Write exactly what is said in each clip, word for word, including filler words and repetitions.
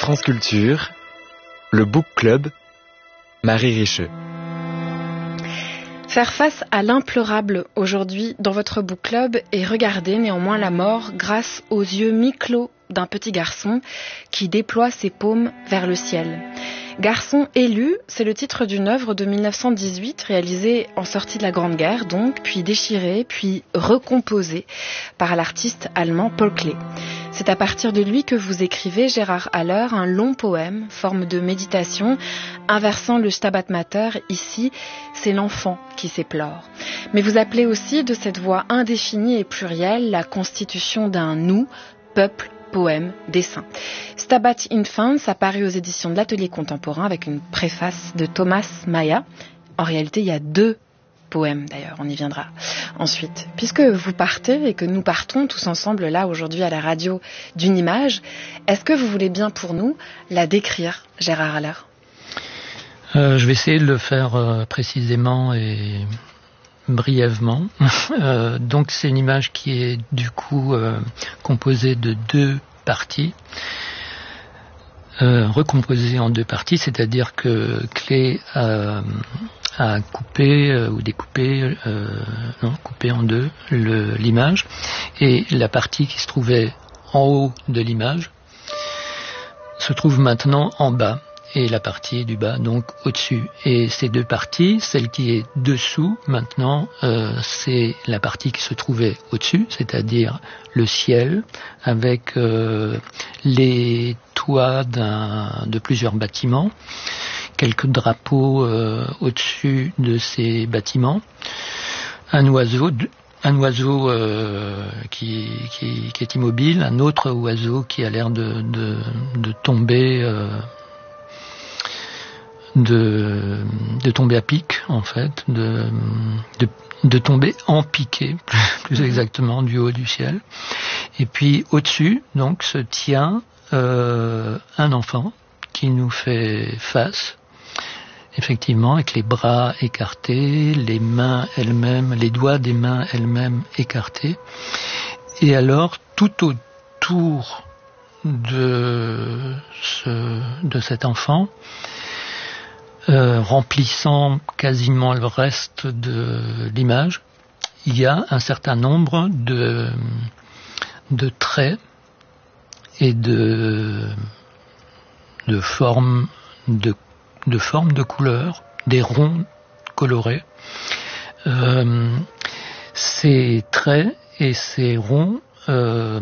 France Culture, le Book Club, Marie Richeux. Faire face à l'implorable aujourd'hui dans votre book club et regarder néanmoins la mort grâce aux yeux mi-clos d'un petit garçon qui déploie ses paumes vers le ciel. Garçon élu, c'est le titre d'une œuvre de mille neuf cent dix-huit réalisée en sortie de la Grande Guerre, donc, puis déchirée, puis recomposée par l'artiste allemand Paul Klee. C'est à partir de lui que vous écrivez, Gérard Haller, un long poème, forme de méditation, inversant le Stabat Mater. Ici, c'est l'enfant qui s'éplore. Mais vous appelez aussi de cette voix indéfinie et plurielle la constitution d'un nous, peuple, poème, dessin. Stabat Infans apparaît aux éditions de l'Atelier Contemporain avec une préface de Thomas Maya. En réalité, il y a deux poèmes d'ailleurs, on y viendra ensuite. Puisque vous partez et que nous partons tous ensemble là aujourd'hui à la radio d'une image, est-ce que vous voulez bien pour nous la décrire, Gérard Haller ? euh, Je vais essayer de le faire euh, précisément et brièvement. euh, donc c'est une image qui est du coup euh, composée de deux parties, euh, recomposée en deux parties, c'est-à-dire que Klee a, a coupé euh, ou découpé, euh, non, coupé en deux le, l'image, et la partie qui se trouvait en haut de l'image se trouve maintenant en bas. Et la partie du bas, donc au-dessus. Et ces deux parties, celle qui est dessous, maintenant, euh, c'est la partie qui se trouvait au-dessus, c'est-à-dire le ciel, avec euh, les toits d'un, de plusieurs bâtiments, quelques drapeaux euh, au-dessus de ces bâtiments, un oiseau, un oiseau euh, qui, qui, qui est immobile, un autre oiseau qui a l'air de, de, de tomber... Euh, De, de tomber à pic, en fait, de, de, de tomber en piqué, plus, plus exactement, du haut du ciel. Et puis au-dessus, donc, se tient euh, un enfant qui nous fait face, effectivement, avec les bras écartés, les mains elles-mêmes, les doigts des mains elles-mêmes écartés. Et alors, tout autour de, ce, de cet enfant, Euh, remplissant quasiment le reste de l'image, il y a un certain nombre de, de traits et de, de formes de, de formes de couleurs, des ronds colorés. Euh, ces traits et ces ronds euh,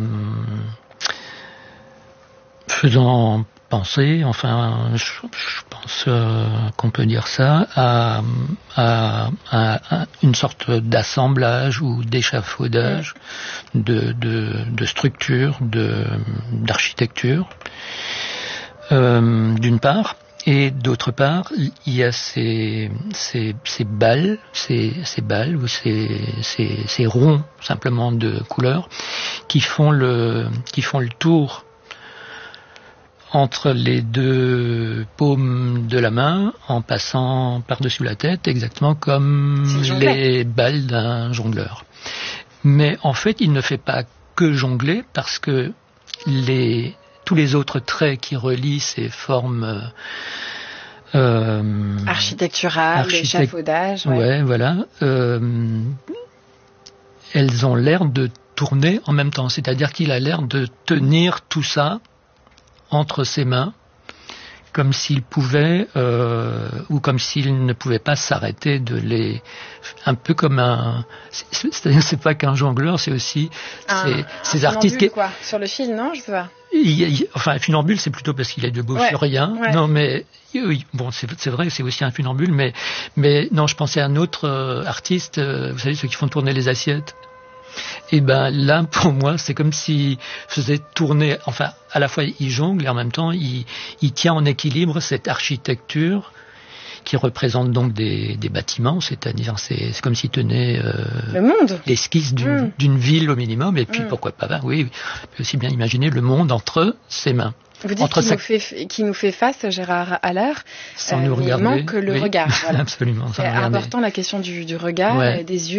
faisant penser, enfin, je, je pense euh, qu'on peut dire ça, à, à, à, à une sorte d'assemblage ou d'échafaudage de, de, de structure, de, d'architecture, euh, d'une part, et d'autre part, il y a ces, ces, ces balles, ces, ces balles ou ces, ces, ces ronds simplement de couleur qui font le, qui font le tour entre les deux paumes de la main, en passant par-dessus la tête, exactement comme les balles d'un jongleur. Mais en fait, il ne fait pas que jongler, parce que les, tous les autres traits qui relient ces formes euh, architecturales, architect... l'échafaudage, ouais, ouais voilà, euh, elles ont l'air de tourner en même temps, c'est-à-dire qu'il a l'air de tenir tout ça entre ses mains, comme s'il pouvait, euh, ou comme s'il ne pouvait pas s'arrêter de les... Un peu comme un... C'est, c'est-à-dire c'est pas qu'un jongleur, c'est aussi un, ces, un ces artistes qui... quoi, sur le fil, non, je vois. Il, il, enfin, un funambule, c'est plutôt parce qu'il est debout ouais, sur rien. Ouais. Non, mais oui, bon, c'est, c'est vrai, c'est aussi un funambule, mais, mais non, je pensais à un autre euh, artiste, euh, vous savez, ceux qui font tourner les assiettes. Et ben là, pour moi, c'est comme s'il faisait tourner, enfin, à la fois il jongle et en même temps il, il tient en équilibre cette architecture qui représente donc des, des bâtiments, c'est-à-dire c'est, c'est comme s'il tenait euh, le monde, l'esquisse d'une, mmh. d'une ville au minimum, et puis mmh. pourquoi pas, ben, oui, on peut aussi bien imaginer le monde entre ses mains. Vous dites qu'il, sa... nous fait, qu'il nous fait face, Gérard Haller, sans euh, nous regarder. Il manque le oui. regard. Voilà. Absolument. C'est important la question du, du regard, ouais. des yeux.